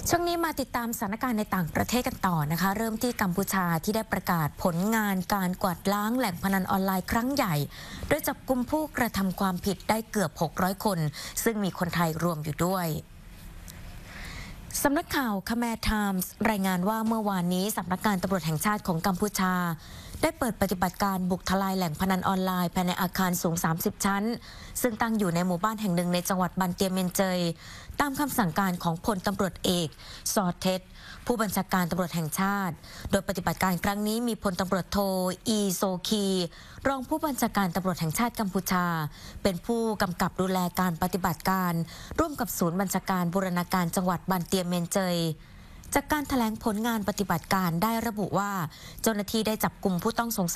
ช่วงนี้มาติดตามสถานการณ์ในต่างประเทศกันต่อนะคะเริ่มที่กัมพูชาที่ได้ประกาศผลงานการกวาดล้างแหล่งพนันออนไลน์ครั้งใหญ่โดยจับกุมผู้กระทำความผิดได้เกือบ600คนซึ่งมีคนไทยรวมอยู่ด้วยสำนักข่าวคาแมร์ไทมส์รายงานว่าเมื่อวานนี้สำนักงานตำรวจแห่งชาติของกัมพูชาได้เปิดปฏิบัติการบุกทลายแหล่งพนันออนไลน์ภายในอาคารสูง30ชั้นซึ่งตั้งอยู่ในหมู่บ้านแห่งหนึ่งในจังหวัดบันเตียเมนเจยตามคำสั่งการของพลตำรวจเอกซอเท็ดผู้บัญชาการตำรวจแห่งชาติโดยปฏิบัติการครั้งนี้มีพลตำรวจโทอีโซคีรองผู้บัญชาการตำรวจแห่งชาติกัมพูชาเป็นผู้กำกับดูแลการปฏิบัติการร่วมกับศูนย์บัญชาการบูรณาการจังหวัดบันเตียเมนเจยจากการแถลงผลงานปฏิบัติการได้ระบุว่าเจ้าหน้าที่ได้จับกุมผู้ต้องสง